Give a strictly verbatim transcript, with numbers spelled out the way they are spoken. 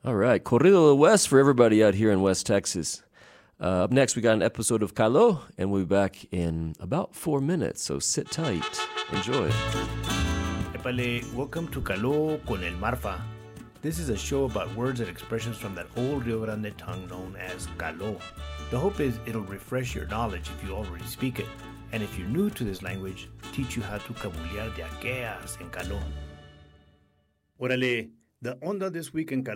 All right, Corrido del West for everybody out here in West Texas. Uh, up next, we got an episode of Calo, and we'll be back in about four minutes, so sit tight. Enjoy. Epale, welcome to Calo con el Marfa. This is a show about words and expressions from that old Rio Grande tongue known as Calo. The hope is it'll refresh your knowledge if you already speak it, and if you're new to this language, teach you how to cabulear de aqueas en Calo. Órale, the onda this week in Calo